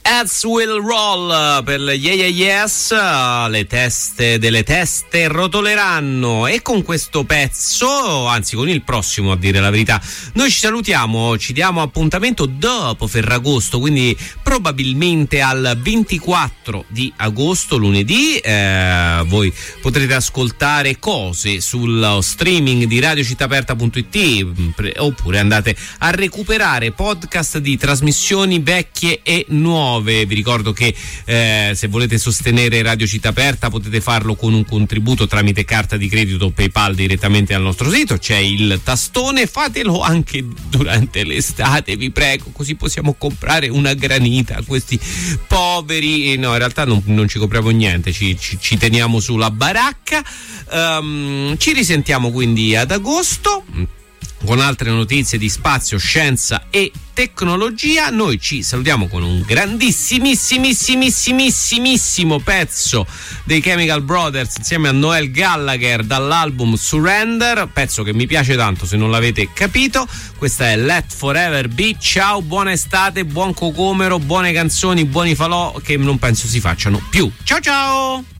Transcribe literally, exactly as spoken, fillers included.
Heads Will Roll per le Yeah Yeah Yes, le teste delle teste rotoleranno. E con questo pezzo, anzi con il prossimo a dire la verità, noi ci salutiamo, ci diamo appuntamento dopo Ferragosto, quindi probabilmente al ventiquattro di agosto, lunedì. Eh, voi potrete ascoltare cose sul streaming di radio città aperta punto it, oppure andate a recuperare podcast di trasmissioni vecchie e nuove. Vi ricordo che eh, se volete sostenere Radio Città Aperta potete farlo con un contributo tramite carta di credito o PayPal direttamente al nostro sito, c'è il tastone, fatelo anche durante l'estate, vi prego, così possiamo comprare una granita a questi poveri. No, in realtà non, non ci compriamo niente, ci, ci, ci teniamo sulla baracca. Um, ci risentiamo quindi ad agosto con altre notizie di spazio, scienza e tecnologia. Noi ci salutiamo con un grandissimissimissimo pezzo dei Chemical Brothers insieme a Noel Gallagher dall'album Surrender, pezzo che mi piace tanto se non l'avete capito. Questa è Let Forever Be. Ciao, buona estate, buon cocomero, buone canzoni, buoni falò che non penso si facciano più. Ciao ciao!